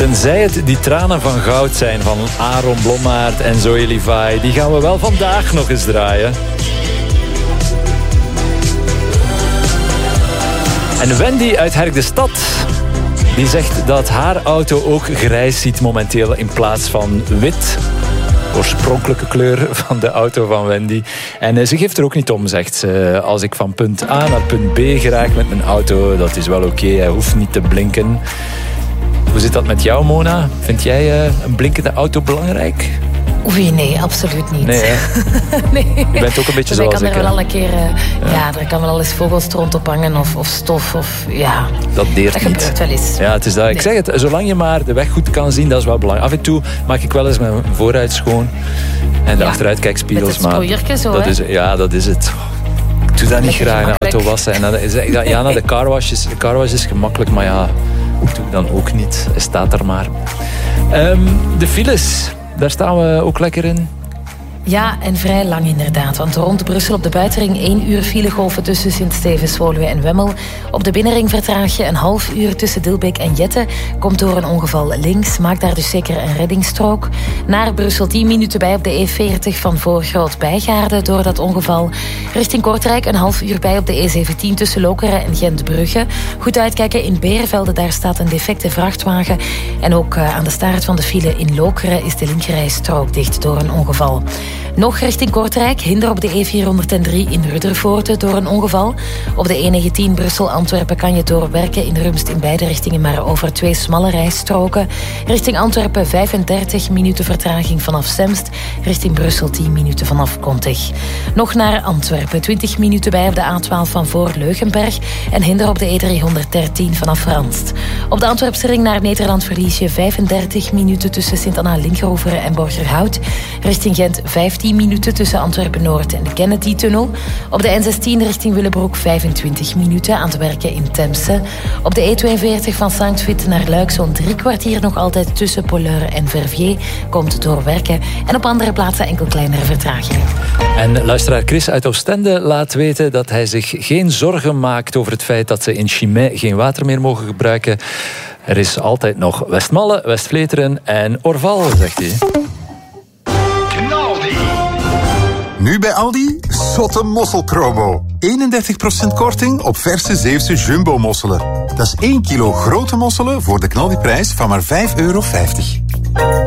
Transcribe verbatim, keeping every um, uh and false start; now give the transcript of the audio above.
Tenzij het die tranen van goud zijn van Aaron Blommaert en Zoe Levi. Die gaan we wel vandaag nog eens draaien. En Wendy uit Herk de Stad, die zegt dat haar auto ook grijs ziet momenteel in plaats van wit. Oorspronkelijke kleur van de auto van Wendy. En ze geeft er ook niet om, zegt ze. Als ik van punt A naar punt B geraak met mijn auto, dat is wel oké, okay, hij hoeft niet te blinken. Hoe zit dat met jou, Mona? Vind jij een blinkende auto belangrijk? Oei, nee, absoluut niet. Nee, hè? Nee. Je bent ook een beetje dus zoals ik. Er kan er wel een keer, uh, ja. ja, er kan wel eens vogelstront op hangen of, of stof. Of, ja. Dat deert dat niet. Dat gebeurt wel eens. Ja, het is dat. Nee. Ik zeg het, zolang je maar de weg goed kan zien, dat is wel belangrijk. Af en toe maak ik wel eens mijn vooruit schoon en de ja. achteruitkijkspiegels. Met het sproeiertje zo, dat hè? is, ja, dat is het. Ik doe dat niet Lekker graag, een auto wassen. En dan, ja, nou, de carwash is, de carwash is gemakkelijk, maar ja, dat doe ik dan ook niet. Hij staat er maar. Um, de files, daar staan we ook lekker in. Ja, en vrij lang inderdaad. Want rond Brussel op de buitenring één uur filegolven tussen Sint-Stevens, Woluwe en Wemmel. Op de binnenring vertraag je een half uur tussen Dilbeek en Jette. Komt door een ongeval links. Maak daar dus zeker een reddingsstrook. Naar Brussel tien minuten bij op de E veertig van Voorgroot Bijgaarde door dat ongeval. Richting Kortrijk een half uur bij op de E zeventien tussen Lokeren en Gent-Brugge. Goed uitkijken in Beervelde, daar staat een defecte vrachtwagen. En ook aan de staart van de file in Lokeren is de linkerrijstrook dicht door een ongeval. Nog richting Kortrijk, hinder op de E vierhonderddrie in Ruddervoorde door een ongeval. Op de E negentien Brussel-Antwerpen kan je doorwerken in Rumst in beide richtingen, maar over twee smalle rijstroken. Richting Antwerpen vijfendertig minuten vertraging vanaf Semst. Richting Brussel tien minuten vanaf Kontig. Nog naar Antwerpen, twintig minuten bij op de A twaalf van voor Leugenberg. En hinder op de E driehonderddertien vanaf Ranst. Op de Antwerpse ring naar Nederland verlies je vijfendertig minuten tussen Sint-Anna-Linkeroeveren en Borgerhout. Richting Gent vijftien minuten tussen Antwerpen-Noord en de Kennedy-tunnel. Op de N zestien richting Willebroek vijfentwintig minuten aan het werken in Temse. Op de E tweeënveertig van Sankt-Vith naar Luik zo'n drie kwartier nog altijd tussen Polleur en Verviers. Komt door werken. En op andere plaatsen enkel kleinere vertragingen. En luisteraar Chris uit Oostende laat weten dat hij zich geen zorgen maakt over het feit dat ze in Chimay geen water meer mogen gebruiken. Er is altijd nog Westmalle, Westvleteren en Orval, zegt hij. Nu bij Aldi, zotte mosselpromo. eenendertig procent korting op verse Zeeuwse jumbo-mosselen. Dat is één kilo grote mosselen voor de knaldiprijs van maar vijf euro vijftig.